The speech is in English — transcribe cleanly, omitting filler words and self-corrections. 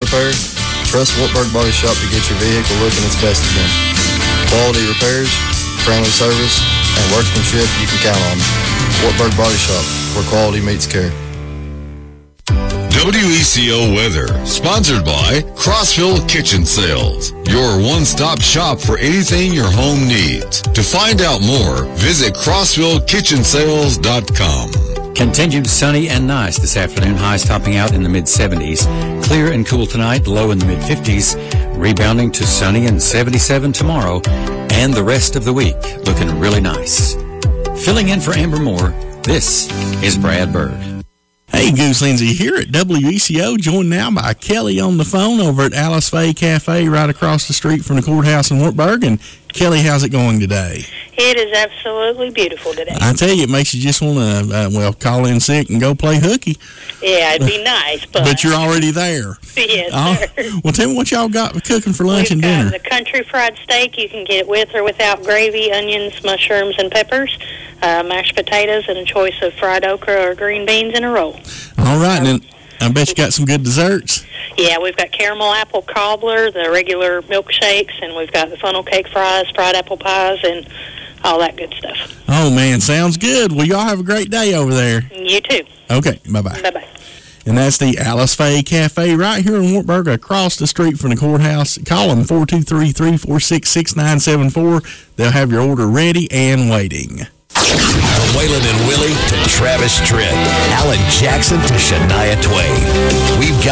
repair? Trust Wartburg Body Shop to get your vehicle looking its best again. Quality repairs, friendly service, and workmanship you can count on. Wartburg Body Shop, where quality meets care. WECO Weather, sponsored by Crossville Kitchen Sales, your one-stop shop for anything your home needs. To find out more, visit CrossvilleKitchenSales.com. Continued sunny and nice this afternoon, highs topping out in the mid-70s. Clear and cool tonight, low in the mid-50s, rebounding to sunny and 77 tomorrow, and the rest of the week looking really nice. Filling in for Amber Moore, this is Brad Bird. Hey, Goose Lindsay here at WECO, joined now by Kelly on the phone over at Alice Faye Cafe right across the street from the courthouse in Wartburg. And Kelly, how's it going today? It is absolutely beautiful today. I tell you, it makes you just want to, call in sick and go play hooky. Yeah, it'd be nice, but... But you're already there. Yes, sir. Well, tell me what y'all got cooking for lunch and dinner. We've got the country fried steak. You can get it with or without gravy, onions, mushrooms, and peppers, mashed potatoes, and a choice of fried okra or green beans in a roll. All right, and then I bet you got some good desserts. Yeah, we've got caramel apple cobbler, the regular milkshakes, and we've got the funnel cake fries, fried apple pies, and all that good stuff. Oh, man, sounds good. Well, y'all have a great day over there. You too. Okay, bye-bye. Bye-bye. And that's the Alice Faye Cafe right here in Wartburg across the street from the courthouse. Call them 423-346-6974. They'll have your order ready and waiting. From Waylon and Willie to Travis Tritt, Alan Jackson to Shania Twain. We've got